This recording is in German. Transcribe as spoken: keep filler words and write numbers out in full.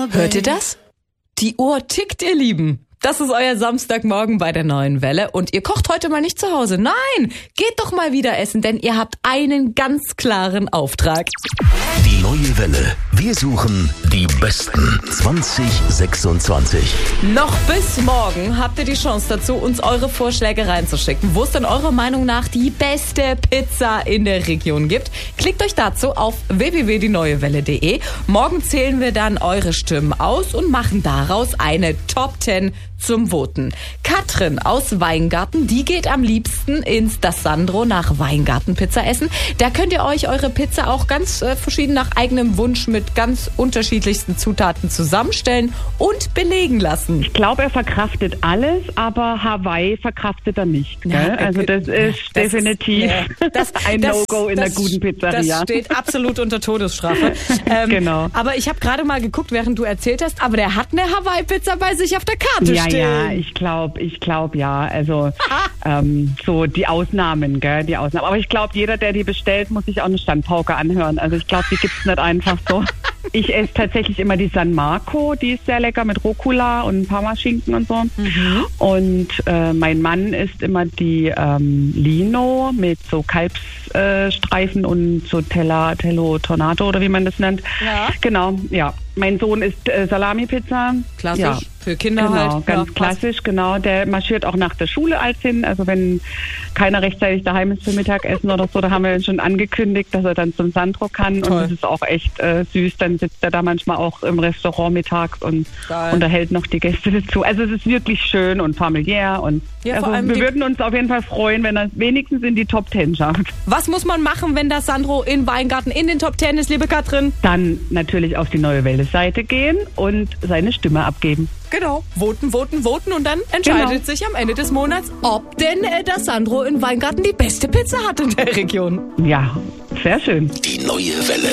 Hört ihr das? Die Uhr tickt, ihr Lieben. Das ist euer Samstagmorgen bei der Neuen Welle und ihr kocht heute mal nicht zu Hause. Nein, geht doch mal wieder essen, denn ihr habt einen ganz klaren Auftrag. Die Neue Welle. Wir suchen die Besten zwanzig sechsundzwanzig. Noch bis morgen habt ihr die Chance dazu, uns eure Vorschläge reinzuschicken, wo es denn eurer Meinung nach die beste Pizza in der Region gibt. Klickt euch dazu auf w w w punkt die neue welle punkt de. Morgen zählen wir dann eure Stimmen aus und machen daraus eine Top zehn zum Voten. Katrin aus Weingarten, die geht am liebsten ins Das Sandro nach Weingarten-Pizza essen. Da könnt ihr euch eure Pizza auch ganz äh, verschieden nach eigenem Wunsch mit ganz unterschiedlichsten Zutaten zusammenstellen und belegen lassen. Ich glaube, er verkraftet alles, aber Hawaii verkraftet er nicht. Gell? Ja, also das ist das definitiv ist, äh, das, ein das, No-Go in das, der guten Pizzeria. Das steht absolut unter Todesstrafe. Ähm, genau. Aber ich habe gerade mal geguckt, während du erzählt hast, aber der hat eine Hawaii-Pizza bei sich auf der Karte ja, stehen. Ja, ich glaube, ich glaube ja. Also ähm, so die Ausnahmen, gell, die Ausnahmen. Aber ich glaube, jeder, der die bestellt, muss sich auch eine Standpauke anhören. Also ich glaube, die gibt's nicht einfach so. Ich esse tatsächlich immer die San Marco, die ist sehr lecker mit Rucola und Parmaschinken und so. Mhm. Und äh, mein Mann isst immer die ähm, Lino mit so Kalbsstreifen äh, und so Tella, Tello Tornato oder wie man das nennt. Ja. Genau, ja. Mein Sohn isst äh, Salami-Pizza. Klassisch, ja. Für Kinder genau, halt. Ganz ja, klassisch, genau. Der marschiert auch nach der Schule als hin. Also wenn keiner rechtzeitig daheim ist für Mittagessen oder so, da haben wir ihn schon angekündigt, dass er dann zum Sandro kann. Toll. Und das ist auch echt äh, süß. Dann sitzt er da manchmal auch im Restaurant mittags und Geil. unterhält noch die Gäste dazu. Also es ist wirklich schön und familiär. Und ja, also vor allem wir würden uns auf jeden Fall freuen, wenn er wenigstens in die Top Ten schafft. Was muss man machen, wenn das Sandro in Weingarten in den Top Ten ist, liebe Katrin? Dann natürlich auf die Neue Welle Seite gehen und seine Stimme abgeben. Genau, voten, voten, voten und dann entscheidet genau. sich am Ende des Monats, ob denn äh, das Sandro in Weingarten die beste Pizza hat in der Region. Ja, sehr schön. Die Neue Welle.